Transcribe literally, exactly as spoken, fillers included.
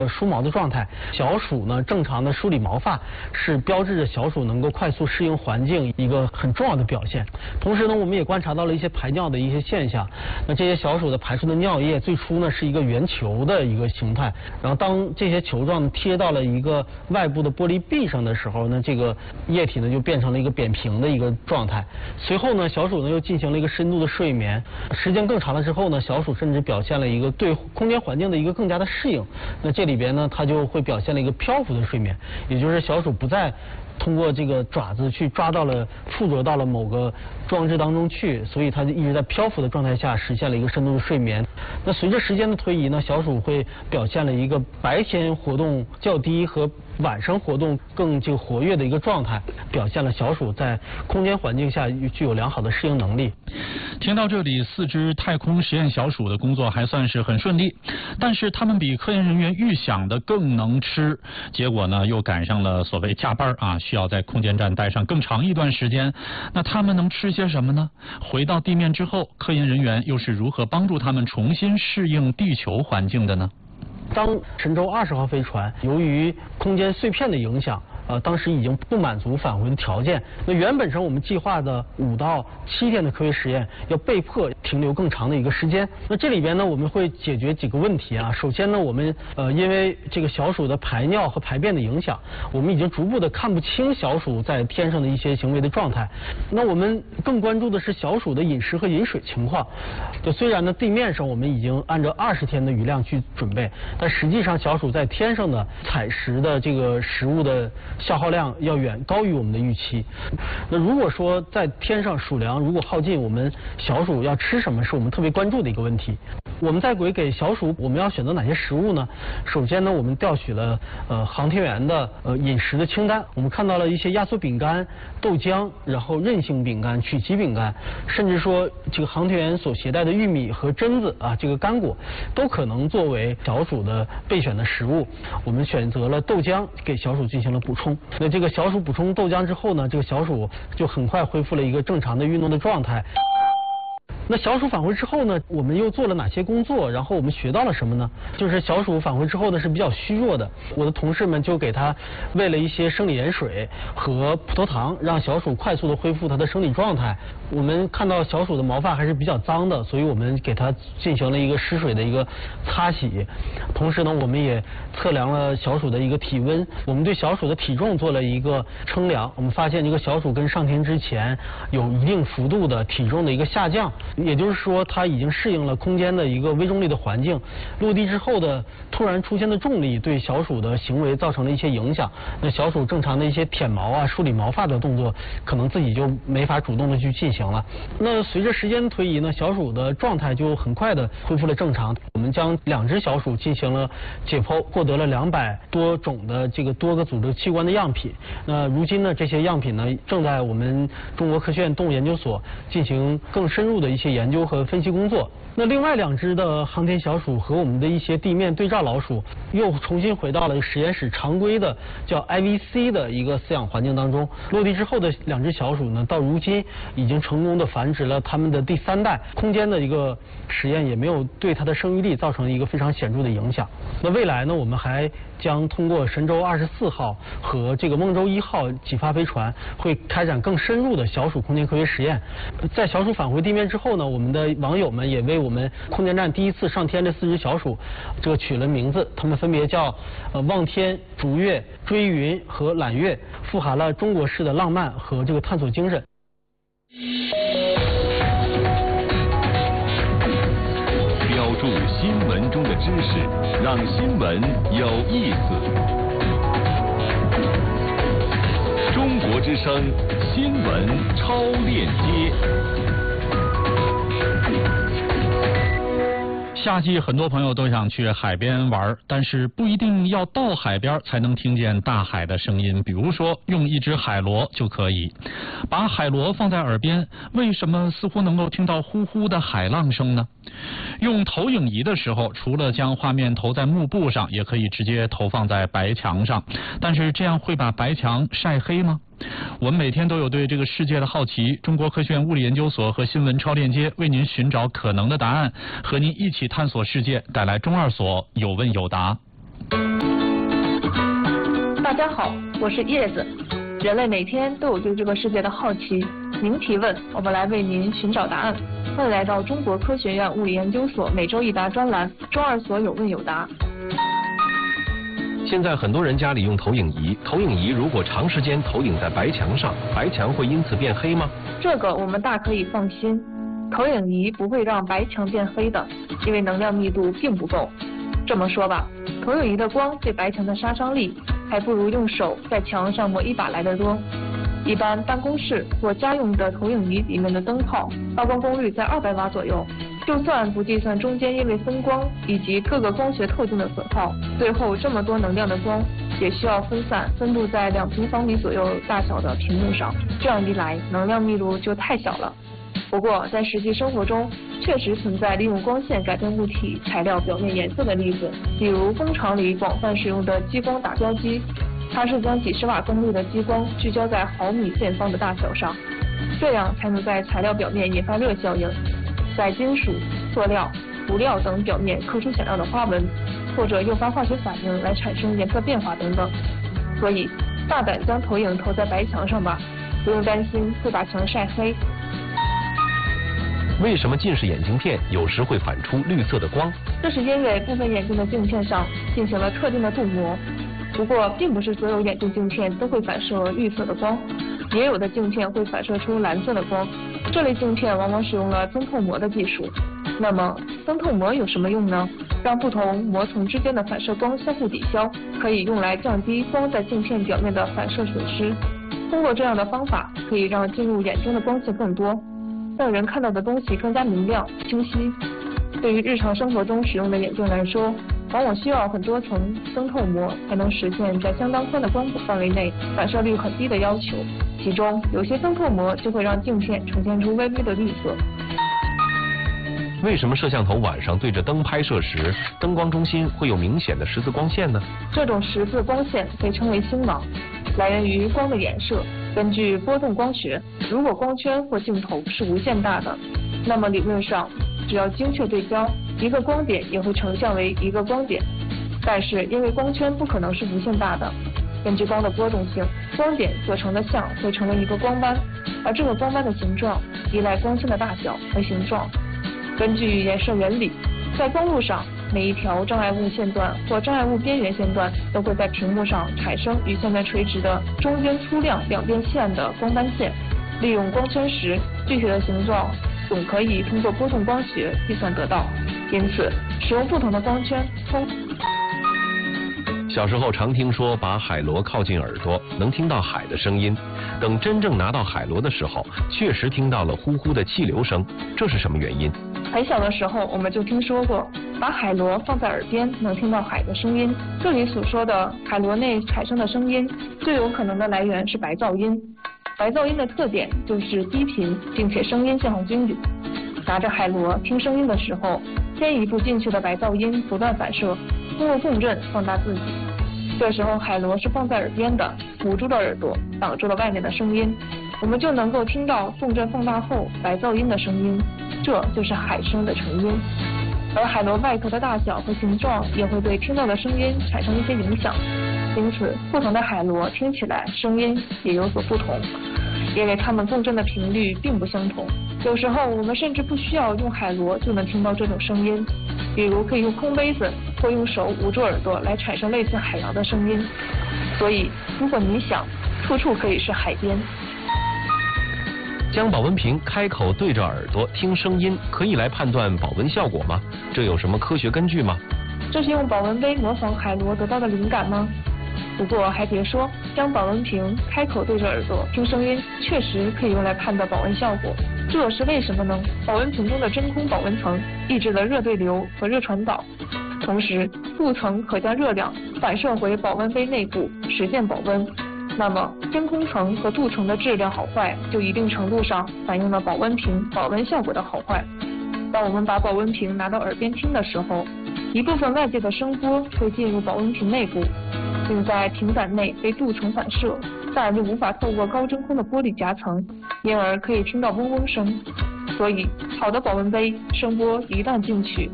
梳毛的状态。小鼠呢正常的梳理毛发是标志着小鼠能够快速适应环境一个很重要的表现。同时呢，我们也观察到了一些排尿的一些现象。那这些小鼠的排出的尿液最初呢是一个圆球的一个形态，然后当这些球状贴到了一个外部的玻璃壁上的时候呢，这个液体呢就变成了一个扁平的一个状态。随后呢，小鼠呢又进行了一个深度的睡眠，时间更长了之后呢，小鼠甚至表现了一个对空间环境的一个更加的适应。那这里边呢，它就会表现了一个漂浮的睡眠，也就是小鼠不再通过这个爪子去抓到了附着到了某个装置当中去，所以它就一直在漂浮的状态下实现了一个深度的睡眠。那随着时间的推移呢，小鼠会表现了一个白天活动较低和晚上活动更就活跃的一个状态，表现了小鼠在空间环境下具有良好的适应能力。 听到这里，四只太空实验小鼠的工作还算是很顺利，但是他们比科研人员预想的更能吃，结果呢又赶上了所谓加班啊，需要在空间站待上更长一段时间。那他们能吃些什么呢？回到地面之后，科研人员又是如何帮助他们重新适应地球环境的呢？ 当神舟二十号飞船由于空间碎片的影响，呃，当时已经不满足返回的条件。那原本上我们计划的五到七天的科学实验，要被迫停留更长的一个时间。那这里边呢，我们会解决几个问题啊。首先呢，我们呃因为这个小鼠的排尿和排便的影响，我们已经逐步的看不清小鼠在天上的一些行为的状态。那我们更关注的是小鼠的饮食和饮水情况。就虽然呢，地面上我们已经按照二十天的余量去准备，但实际上小鼠在天上的采食的这个食物的消耗量要远高于我们的预期。那如果说在天上鼠粮如果耗尽，我们小鼠要吃什么是我们特别关注的一个问题。我们在轨给小鼠我们要选择哪些食物呢？首先呢，我们调取了呃航天员的呃饮食的清单，我们看到了一些压缩饼干、豆浆，然后韧性饼干、曲奇饼干，甚至说这个航天员所携带的玉米和榛子啊，这个干果都可能作为小鼠的备选的食物。我们选择了豆浆给小鼠进行了补充。那这个小鼠补充豆浆之后呢，这个小鼠就很快恢复了一个正常的运动的状态。那小鼠返回之后呢，我们又做了哪些工作？然后我们学到了什么呢？就是小鼠返回之后呢是比较虚弱的，我的同事们就给它喂了一些生理盐水和葡萄糖，让小鼠快速的恢复它的生理状态。我们看到小鼠的毛发还是比较脏的，所以我们给它进行了一个湿水的一个擦洗。同时呢，我们也测量了小鼠的一个体温，我们对小鼠的体重做了一个称量，我们发现这个小鼠跟上天之前有一定幅度的体重的一个下降。也就是说，它已经适应了空间的一个微重力的环境。落地之后的突然出现的重力对小鼠的行为造成了一些影响。那小鼠正常的一些舔毛啊、梳理毛发的动作，可能自己就没法主动的去进行了。那随着时间推移呢，小鼠的状态就很快的恢复了正常。我们将两只小鼠进行了解剖，获得了两百多种的这个多个组织器官的样品。那如今呢，这些样品呢正在我们中国科学院动物研究所进行更深入的一些研究和分析工作。那另外两只的航天小鼠和我们的一些地面对照老鼠又重新回到了实验室常规的叫 I V C 的一个饲养环境当中。落地之后的两只小鼠呢，到如今已经成功的繁殖了它们的第三代。空间的一个实验也没有对它的生育力造成一个非常显著的影响。那未来呢，我们还将通过神舟二十四号和这个梦舟一号几发飞船，会开展更深入的小鼠空间科学实验。在小鼠返回地面之后呢，我们的网友们也为我们空间站第一次上天这四只小鼠这个取了名字，它们分别叫呃望天、逐月、追云和揽月，富含了中国式的浪漫和这个探索精神。 标注新闻中的知识，让新闻有意思。中国之声新闻超链接。 夏季很多朋友都想去海边玩，但是不一定要到海边才能听见大海的声音。比如说用一只海螺就可以。把海螺放在耳边，为什么似乎能够听到呼呼的海浪声呢？用投影仪的时候，除了将画面投在幕布上，也可以直接投放在白墙上。但是这样会把白墙晒黑吗？我们每天都有对这个世界的好奇，中国科学院物理研究所和新闻超链接为您寻找可能的答案，和您一起探索世界，带来中二所有问有答。 大家好，我是叶子。人类每天都有对这个世界的好奇，您提问，我们来为您寻找答案。欢迎来到中国科学院物理研究所每周一答专栏，周二所有问有答。 现在很多人家里用投影仪，投影仪如果长时间投影在白墙上，白墙会因此变黑吗？ 这个我们大可以放心，投影仪不会让白墙变黑的，因为能量密度并不够。这么说吧，投影仪的光对白墙的杀伤力还不如用手在墙上抹一把来得多。一般办公室或家用的投影仪里面的灯泡发光功率在二百瓦左右，就算不计算中间因为分光以及各个光学透镜的损耗，最后这么多能量的光也需要分散分布在两平方米左右大小的屏幕上，这样一来能量密度就太小了。不过在实际生活中确实存在利用光线改变物体材料表面颜色的例子，比如工厂里广泛使用的激光打标机，它是将几十瓦功率的激光聚焦在毫米见方的大小上，这样才能在材料表面引发热效应，在金属、塑料、涂料等表面刻出显亮的花纹，或者诱发化学反应来产生颜色变化等等。所以大胆将投影投在白墙上吧，不用担心会把墙晒黑。 为什么近视眼镜片有时会反出绿色的光？ 这是因为部分眼镜的镜片上进行了特定的镀膜，不过并不是所有眼镜镜片都会反射绿色的光，也有的镜片会反射出蓝色的光。这类镜片往往使用了增透膜的技术。那么增透膜有什么用呢？让不同膜层之间的反射光相互抵消，可以用来降低光在镜片表面的反射损失。通过这样的方法，可以让进入眼睛的光线更多，让人看到的东西更加明亮清晰。对于日常生活中使用的眼镜来说，往往需要很多层增透膜才能实现在相当宽的光谱范围内反射率很低的要求，其中有些增透膜就会让镜片呈现出微微的绿色。 为什么摄像头晚上对着灯拍摄时，灯光中心会有明显的十字光线呢？ 这种十字光线被称为星芒，来源于光的衍射。根据波动光学，如果光圈或镜头是无限大的，那么理论上只要精确对焦，一个光点也会成像为一个光点。但是因为光圈不可能是无限大的，根据光的波动性，光点所成的像会成为一个光斑，而这个光斑的形状依赖光线的大小和形状。根据衍射原理，在光路上，每一条障碍物线段或障碍物边缘线段都会在屏幕上产生与线段垂直的中间粗亮两边线的光斑线。利用光圈时，具体的形状总可以通过波动光学计算得到。因此，使用不同的光圈通。 小时候常听说把海螺靠近耳朵能听到海的声音，等真正拿到海螺的时候，确实听到了呼呼的气流声，这是什么原因？ 很小的时候我们就听说过，把海螺放在耳边能听到海的声音。这里所说的海螺内产生的声音，最有可能的来源是白噪音。白噪音的特点就是低频，并且声音信号均匀。拿着海螺听声音的时候，先一步进去的白噪音不断反射，通过共振放大自己。这时候海螺是放在耳边的，捂住了耳朵，挡住了外面的声音，我们就能够听到共振放大后白噪音的声音，这就是海声的成因。而海螺外壳的大小和形状也会对听到的声音产生一些影响，因此不同的海螺听起来声音也有所不同，因为它们共振的频率并不相同。有时候我们甚至不需要用海螺就能听到这种声音，比如可以用空杯子或用手捂住耳朵来产生类似海洋的声音。所以如果你想，处处可以是海边。 将保温瓶开口对着耳朵听声音，可以来判断保温效果吗？这有什么科学根据吗？ 这是用保温杯模仿海螺得到的灵感吗？不过还别说，将保温瓶开口对着耳朵听声音，确实可以用来判断保温效果。这是为什么呢？保温瓶中的真空保温层抑制了热对流和热传导，同时镀层可将热量反射回保温杯内部，实现保温。那么真空层和镀层的质量好坏，就一定程度上反映了保温瓶保温效果的好坏。当我们把保温瓶拿到耳边听的时候，一部分外界的声波会进入保温瓶内部，并在瓶杆内被镀层反射，但又无法透过高真空的玻璃夹层，因而可以听到嗡嗡声。所以好的保温杯声波一旦进去，